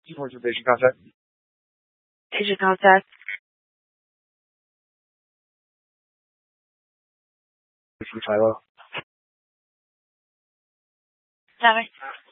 一会儿就得是刚才。 这是刚才。 出差了。 哪位？